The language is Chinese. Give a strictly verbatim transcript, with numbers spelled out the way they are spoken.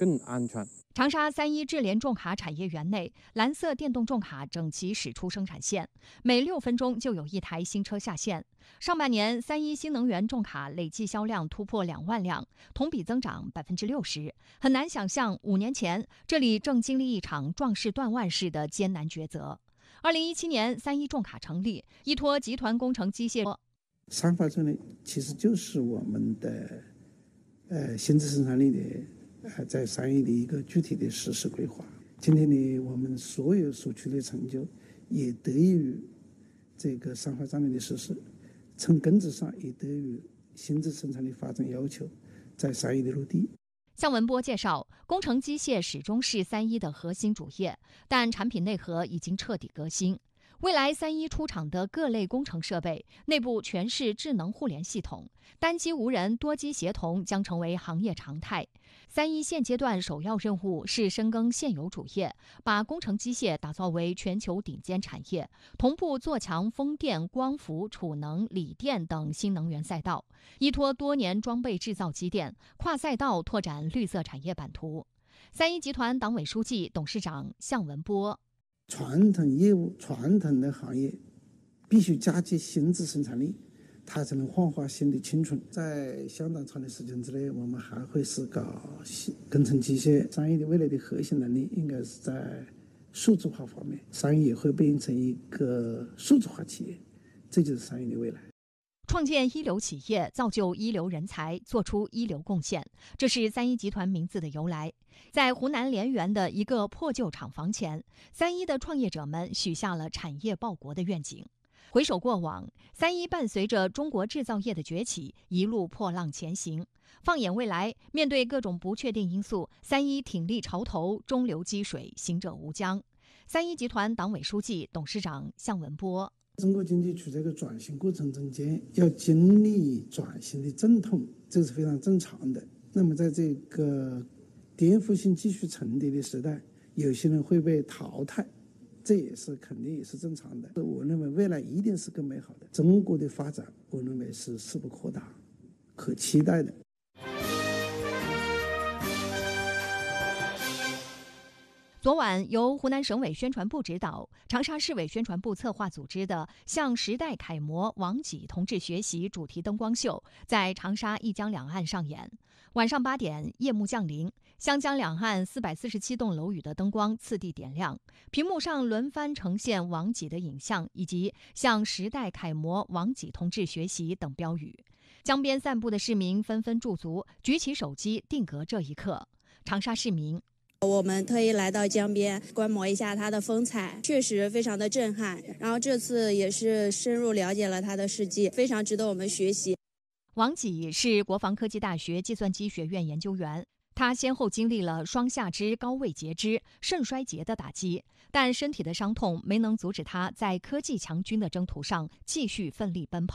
更安全。 长沙三一智联重卡产业园内，蓝色电动重卡整齐驶出生产线，每六分钟就有一台新车下线。上半年，三一新能源重卡累计销量突破两万辆，同比增长百分之六十。很难想象，五年前这里正经历一场壮士断腕式的艰难抉择。二零一七年，三一重卡成立，依托集团工程机械。 三化重力其实就是我们的呃新质生产力的。呃，在三一的一个具体的实施规划，今天呢，我们所有所取的成就，也得益于这个三化战略的实施，从根子上也得益于新质生产力发展要求在三一的落地。 向文波介绍，工程机械始终是三一的核心主业，但产品内核已经彻底革新。未来三一出厂的各类工程设备内部全是智能互联系统，单机无人、多机协同将成为行业常态。三一现阶段首要任务是深耕现有主业，把工程机械打造为全球顶尖产业，同步做强风电、光伏、储能、锂电等新能源赛道，依托多年装备制造积淀，跨赛道拓展绿色产业版图。三一集团党委书记、董事长向文波。 传统业务、传统的行业必须加接新质生产力，它才能焕发新的青春。在相当长的时间之内，我们还会是搞工程机械。三一的未来的核心能力应该是在数字化方面，三一也会变成一个数字化企业，这就是三一的未来。 创建一流企业，造就一流人才，做出一流贡献，这是三一集团名字的由来。在湖南濂源的一个破旧厂房前，三一的创业者们许下了产业报国的愿景。回首过往，三一伴随着中国制造业的崛起，一路破浪前行。放眼未来，面对各种不确定因素，三一挺立潮头，中流击水，行者无疆。三一集团党委书记、董事长向文波。 中国经济处在一个转型过程中间，要经历转型的阵痛，这是非常正常的。那么在这个颠覆性继续重叠的时代，有些人会被淘汰，这也是肯定也是正常的。我认为未来一定是更美好的。中国的发展，我认为是势不可挡，可期待的。 昨晚，由湖南省委宣传部指导、长沙市委宣传部策划组织的向时代楷模王济同志学习主题灯光秀在长沙一江两岸上演。晚上八点，夜幕降临，湘江两岸四百四十七栋楼宇的灯光次第点亮，屏幕上轮番呈现王济的影像以及向时代楷模王济同志学习等标语。江边散步的市民纷纷驻足，举起手机定格这一刻。长沙市民。 我们特意来到江边观摩一下它的风采，确实非常的震撼。然后这次也是深入了解了它的事迹，非常值得我们学习。 王济是国防科技大学计算机学院研究员，他先后经历了双下肢高位截肢、肾衰竭的打击，但身体的伤痛没能阻止他在科技强军的征途上继续奋力奔跑。